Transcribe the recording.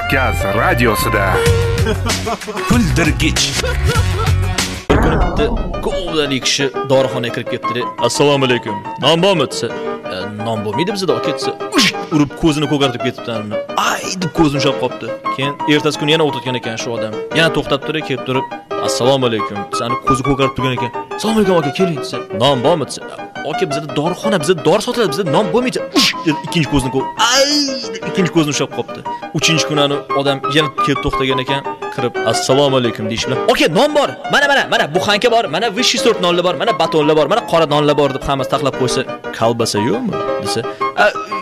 Markaz radiosida. Kuldirgich. Bir kuni bitta ko'vdali kishi dorixonaga kirib ketdi. Assalomu alaykum. Non bormi desa, non bo'lmaydi bizda ketsa. Urib ko'zini ko'kartib ketibdi. Ay deb ko'zini ushlab qopti. Keyin ertasi kuni yana o'tayotgan ekan shu odam. Yana to'xtab turib, kelib turib, assalomu alaykum. Sani ko'zi ko'karib turgan ekan. Assalomu alaykum aka, keling desa. Non bormi desa. Aka bizda dorixona, bizda dori sotiladi, bizda non bo'lmaydi. Ikkinchi ko'zini ay ikkinchi ko'zini ushlab qopti. Uchinchi kuni odam yana kelib to'xtagan ekan, kirib assalomu alaykum deyish bilan, "Aka, non bor. Mana buxanka bor, mana vishshi sort nonlar bor, mana batonlar bor, mana qora nonlar bor" deb hammasi taqlab qo'ysa, "Kolbasa yo'qmi?" desa,